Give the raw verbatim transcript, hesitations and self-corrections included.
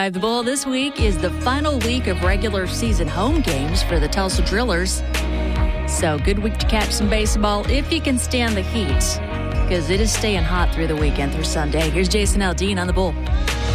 The Bull this week is the final week of regular season home games for the Tulsa Drillers. So good week to catch some baseball if you can stand the heat, because it is staying hot through the weekend through Sunday. Here's Jason Aldean on the Bull.